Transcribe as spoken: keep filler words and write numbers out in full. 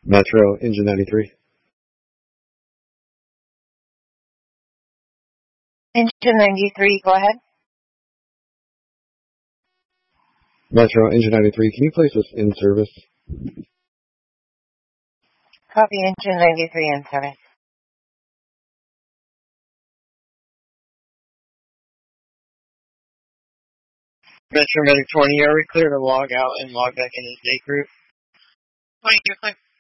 Metro, Engine ninety-three. Engine ninety-three, go ahead. Metro, Engine ninety-three, can you place us in service? Copy, Engine ninety-three in service. Metro Medic twenty, are we clear to log out and log back in as day crew? twenty, you're clear.